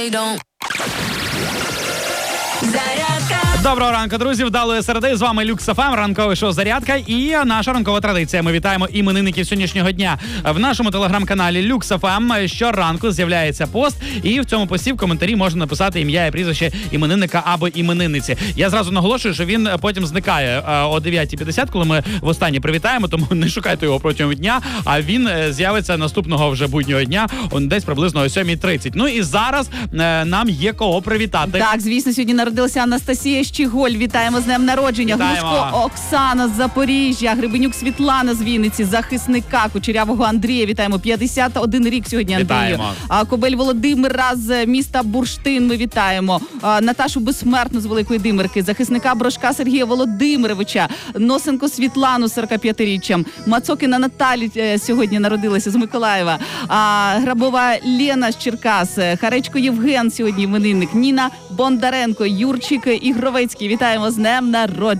Доброго ранку, друзі, вдалої середи. З вами Люкс ФМ, ранкове шоу «Зарядка» і наша ранкова традиція. Ми вітаємо іменинників сьогоднішнього дня. В нашому телеграм-каналі Люкс ФМ щоранку з'являється пост, і в цьому пості в коментарі можна написати ім'я і прізвище іменинника або іменинниці. Я зразу наголошую, що він потім зникає о 9:50, коли ми востаннє привітаємо, тому не шукайте його протягом дня, а він з'явиться наступного вже буднього дня, десь приблизно о 7:30. Ну і зараз нам є кого привітати. Так, звісно, сьогодні народилася Анастасія Щіголь. Вітаємо з днем народження. Вітаємо. Глушко Оксана з Запоріжжя, Гребенюк Світлана з Вінниці, захисника Кучерявого Андрія. Вітаємо. 51 рік сьогодні Андрію. Вітаємо. Кобель Володимира з міста Бурштин ми вітаємо. Наташу Безсмертну з Великої Димирки, захисника Брошка Сергія Володимировича, Носенко Світлану з 45-річчям, Мацокіна Наталі сьогодні народилася з Миколаєва, Грабова Лена з Черкас, Харечко Євген сьогодні іменинник, Ніна Бондаренко, Юрчик Ігровецький. Вітаємо з днем народження.